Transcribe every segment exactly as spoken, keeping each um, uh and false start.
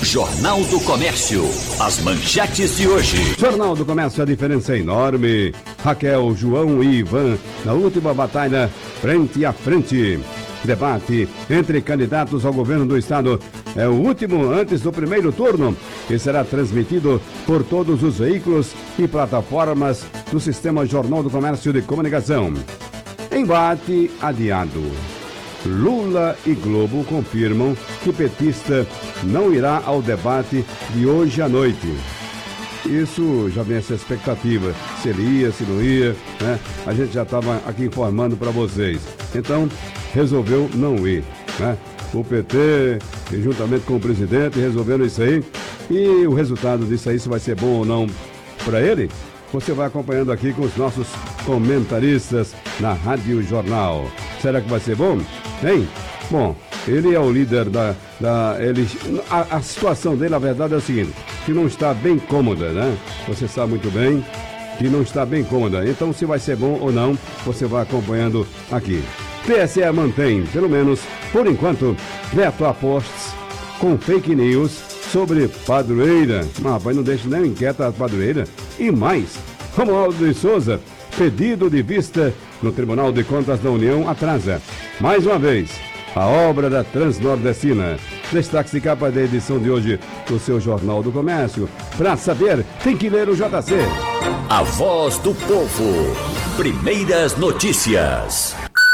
Jornal do Comércio. As manchetes de hoje. Jornal do Comércio, a diferença é enorme. Raquel, João e Ivan, na última batalha, frente a frente. Debate entre candidatos ao governo do estado é o último antes do primeiro turno e será transmitido por todos os veículos e plataformas do Sistema Jornal do Comércio de Comunicação. Embate adiado. Lula e Globo confirmam que petista não irá ao debate de hoje à noite. Isso já vem essa expectativa, se ele ia, se não ia, né? A gente já estava aqui informando para vocês. Então, resolveu não ir, né? O P T, juntamente com o presidente, resolveram isso aí. E o resultado disso aí, se vai ser bom ou não para ele, você vai acompanhando aqui com os nossos comentaristas na Rádio Jornal. Será que vai ser bom? Hein? Bom, ele é o líder da... da ele, a, a situação dele, na verdade, é o seguinte, que não está bem cômoda, né? Você sabe muito bem que não está bem cômoda. Então, se vai ser bom ou não, você vai acompanhando aqui. T S E mantém, pelo menos por enquanto, veto a posts com fake news sobre padroeira. Mas, rapaz, não deixa nem inquieta a padroeira. E mais, Romualdo de Souza, pedido de vista no Tribunal de Contas da União atrasa. Mais uma vez, a obra da Transnordestina. Destaque de capa da edição de hoje do seu Jornal do Comércio. Para saber, tem que ler o J C. A voz do povo. Primeiras notícias.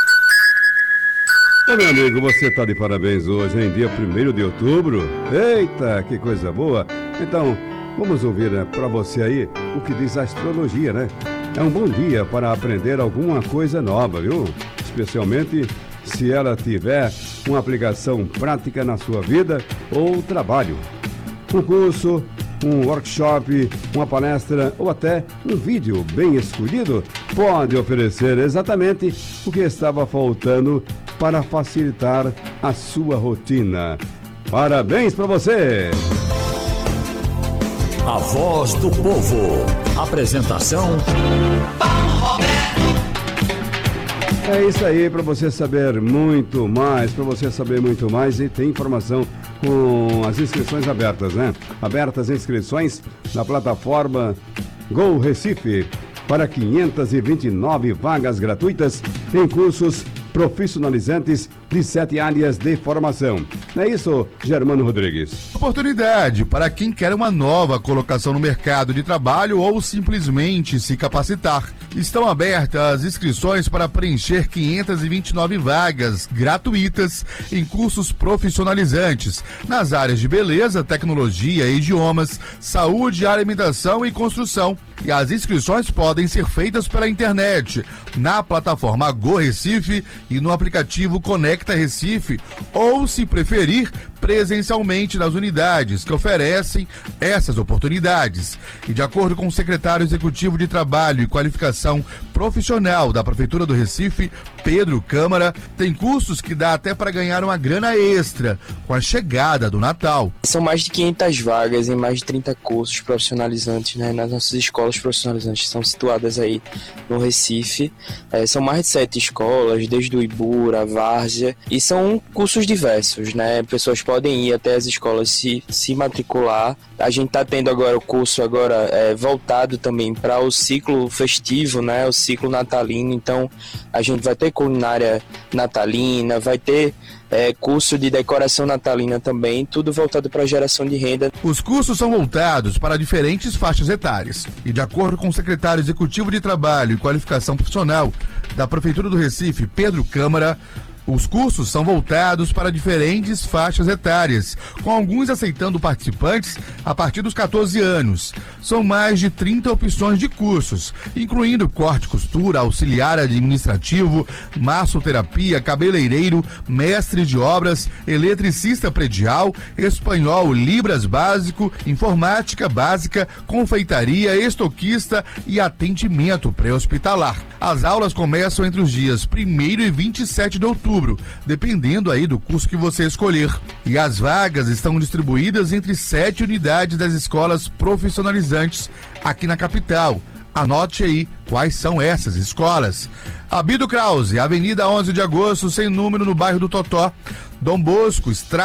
Ô, meu amigo, você tá de parabéns hoje, em dia primeiro de outubro. Eita, que coisa boa. Então, vamos ouvir, né, para você aí o que diz a astrologia, né? É um bom dia para aprender alguma coisa nova, viu? Especialmente se ela tiver uma aplicação prática na sua vida ou trabalho. Um curso, um workshop, uma palestra ou até um vídeo bem escolhido pode oferecer exatamente o que estava faltando para facilitar a sua rotina. Parabéns para você! A voz do povo. Apresentação Paulo Roberto. É isso aí, para você saber muito mais, para você saber muito mais, e tem informação com as inscrições abertas, né? Abertas inscrições na plataforma Go Recife para quinhentas e vinte e nove vagas gratuitas em cursos profissionalizantes de sete áreas de formação. Não é isso, Germano Rodrigues? Oportunidade para quem quer uma nova colocação no mercado de trabalho ou simplesmente se capacitar. Estão abertas as inscrições para preencher quinhentas e vinte e nove vagas gratuitas em cursos profissionalizantes nas áreas de beleza, tecnologia, idiomas, saúde, alimentação e construção. E as inscrições podem ser feitas pela internet, na plataforma Go Recife e no aplicativo Conecta Recife, ou, se preferir, presencialmente nas unidades que oferecem essas oportunidades. E de acordo com o secretário executivo de Trabalho e Qualificação Profissional da Prefeitura do Recife, Pedro Câmara, tem cursos que dá até para ganhar uma grana extra com a chegada do Natal. São mais de quinhentas vagas em mais de trinta cursos profissionalizantes, né, nas nossas escolas profissionalizantes que são situadas aí no Recife. É, são mais de sete escolas, desde o Ibura, a Várzea, e são cursos diversos, né? Pessoas podem ir até as escolas se, se matricular. A gente está tendo agora o curso agora é, voltado também para o ciclo festivo, né? O ciclo natalino. Então a gente vai ter culinária natalina, vai ter é, curso de decoração natalina também, tudo voltado para a geração de renda. Os cursos são voltados para diferentes faixas etárias e, de acordo com o secretário executivo de Trabalho e Qualificação Profissional da Prefeitura do Recife, Pedro Câmara, os cursos são voltados para diferentes faixas etárias, com alguns aceitando participantes a partir dos catorze anos. São mais de trinta opções de cursos, incluindo corte e costura, auxiliar administrativo, massoterapia, cabeleireiro, mestre de obras, eletricista predial, espanhol, libras básico, informática básica, confeitaria, estoquista e atendimento pré-hospitalar. As aulas começam entre os dias primeiro e vinte e sete de outubro. Dependendo aí do curso que você escolher. E as vagas estão distribuídas entre sete unidades das escolas profissionalizantes aqui na capital. Anote aí quais são essas escolas. Abido Krause, Avenida onze de agosto, sem número, no bairro do Totó. Dom Bosco, Estrada